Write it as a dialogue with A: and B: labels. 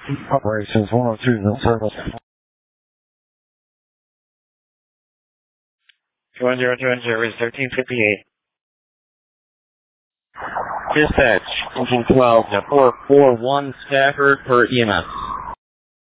A: Operations 102, no service.
B: 21020 is 1358. Dispatch, engine 12 to 441 Stafford for EMS.